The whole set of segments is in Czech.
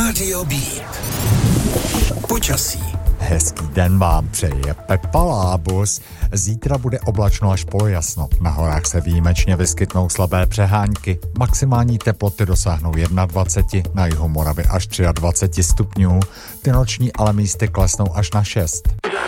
Rádio B. Počasí. Hezký den vám přeje Pepa Lábus. Zítra bude oblačno až polojasno. Na horách se výjimečně vyskytnou slabé přehánky. Maximální teploty dosáhnou 21, na jihu Moravy až 23 stupňů. Ty noční ale místy klesnou až na 6.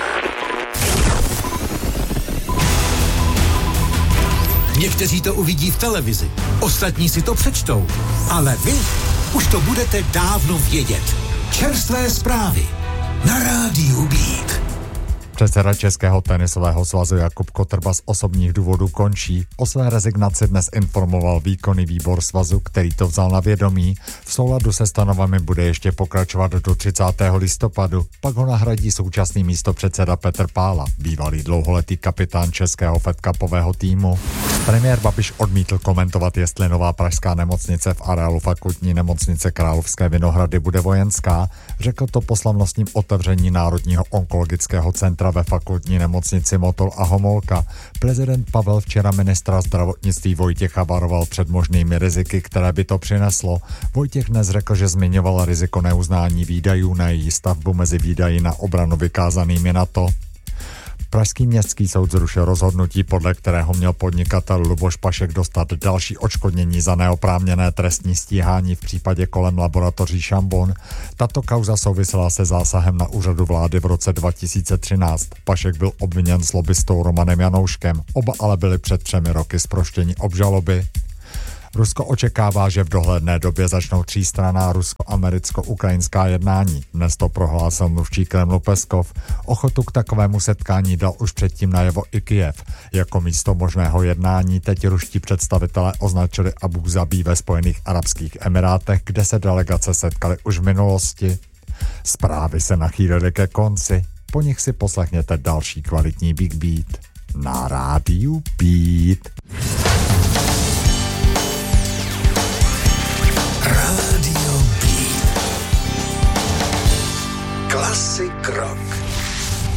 Někteří to uvidí v televizi, ostatní si to přečtou, ale vy už to budete dávno vědět. Čerstvé zprávy na Rádiu Beat. Předseda Českého tenisového svazu Jakub Kotrba z osobních důvodů končí. O své rezignaci dnes informoval výkonný výbor svazu, který to vzal na vědomí. V souladu se stanovami bude ještě pokračovat do 30. listopadu. Pak ho nahradí současný místopředseda Petr Pála, bývalý dlouholetý kapitán českého fedcupového týmu. Premiér Babiš odmítl komentovat, jestli nová pražská nemocnice v areálu fakultní nemocnice Královské Vinohrady bude vojenská. Řekl to po slavnostním otevření Národního onkologického centra ve fakultní nemocnici Motol a Homolka. Prezident Pavel včera ministra zdravotnictví Vojtěcha varoval před možnými riziky, které by to přineslo. Vojtěch dnes řekl, že zmiňoval riziko neuznání výdajů na její stavbu mezi výdaji na obranu vykázanými NATO. Pražský městský soud zrušil rozhodnutí, podle kterého měl podnikatel Luboš Pašek dostat další odškodnění za neoprávněné trestní stíhání v případě kolem laboratoří Šambon. Tato kauza souvisela se zásahem na úřadu vlády v roce 2013. Pašek byl obviněn s lobbistou Romanem Janouškem, oba ale byli před 3 roky zproštěni obžaloby. Rusko očekává, že v dohledné době začnou třístranná rusko-americko-ukrajinská jednání. Dnes to prohlásil mluvčí Kremlu Peskov. Ochotu k takovému setkání dal už předtím najevo i Kyjev. Jako místo možného jednání teď ruští představitelé označili Abu Zabí ve Spojených arabských emirátech, kde se delegace setkaly už v minulosti. Zprávy se nachýlily ke konci. Po nich si poslechněte další kvalitní Big Beat na Rádiu Beat.